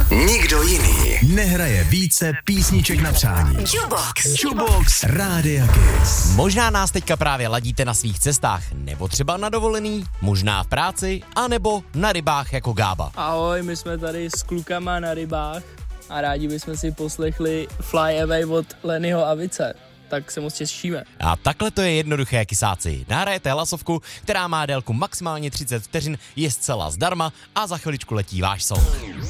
Nikdo jiný nehraje více písniček na přání. Jukebox Rádia Kiss. Možná nás teďka právě ladíte na svých cestách, nebo třeba na dovolený, možná v práci, anebo na rybách jako Gába. Ahoj, my jsme tady s klukama na rybách a rádi bychom si poslechli Fly Away od Lennyho a Vice. Tak se moc těšíme. A takhle to je jednoduché, kysáci. Nahrajete hlasovku, která má délku maximálně 30 vteřin, je zcela zdarma a za chviličku letí váš song.